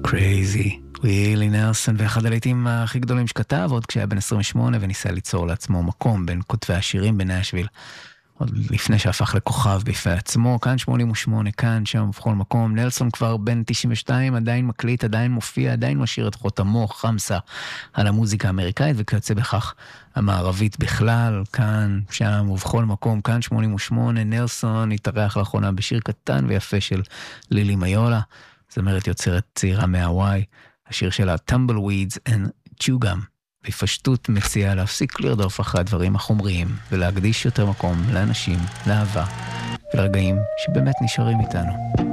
Crazy, וילי נלסון, ואחד הלהיטים הכי גדולים שכתב, עוד כשהיה בן 28 וניסה ליצור לעצמו מקום בין כותבי השירים בנשוויל, עוד לפני שהפך לכוכב בפני עצמו. כאן 88, כאן, שם, בכל מקום. נלסון כבר בן 92, עדיין מקליט, עדיין מופיע, עדיין משאיר את חותמו חמסה על המוזיקה האמריקאית, וכיוצא בכך המערבית בכלל, כאן, שם, ובכל מקום. כאן 88, נלסון התארח לאחרונה בשיר קטן ויפה של לילי מיולה, זמרת יוצרת צעירה מהוואי. השיר שלה Tumbleweeds and Chewgum, בפשטות מציעה להפסיק לרדוף אחרי הדברים החומריים ולהקדיש יותר מקום לאנשים, לאהבה ולרגעים שבאמת נשארים איתנו.